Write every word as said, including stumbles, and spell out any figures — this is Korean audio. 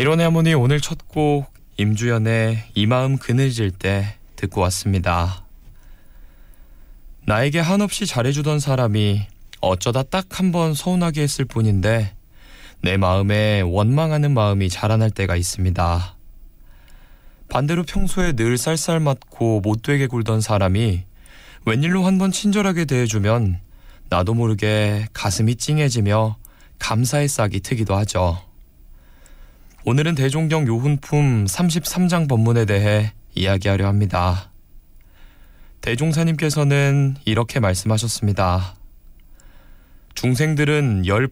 일원의 하모니 오늘 첫 곡 임주연의 이 마음 그늘질 때 듣고 왔습니다. 나에게 한없이 잘해주던 사람이 어쩌다 딱 한 번 서운하게 했을 뿐인데 내 마음에 원망하는 마음이 자라날 때가 있습니다. 반대로 평소에 늘 쌀쌀맞고 못되게 굴던 사람이 웬일로 한 번 친절하게 대해주면 나도 모르게 가슴이 찡해지며 감사의 싹이 트기도 하죠. 오늘은 대종경 요훈품 삼십삼 장 법문에 대해 이야기하려 합니다. 대종사님께서는 이렇게 말씀하셨습니다. 중생들은 열